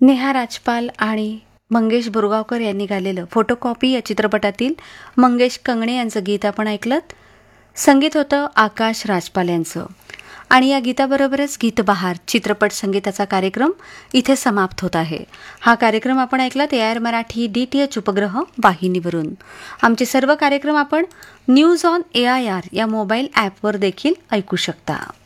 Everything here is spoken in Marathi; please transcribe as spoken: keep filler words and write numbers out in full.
नेहा राजपाल आणि मंगेश बोरगावकर यांनी गायलेलं फोटोकॉपी या चित्रपटातील मंगेश कंगणे यांचं गीत आपण ऐकलं. संगीत होतं आकाश राजपाल यांचं. आणि या गीताबरोबरच गीतबहार चित्रपट संगीताचा कार्यक्रम इथे समाप्त होत आहे. हा कार्यक्रम आपण ऐकलात AR Marathi D T H उपग्रह वाहिनीवरून. आमचे सर्व कार्यक्रम आपण news on A I R या मोबाईल ॲपवर देखील ऐकू शकता.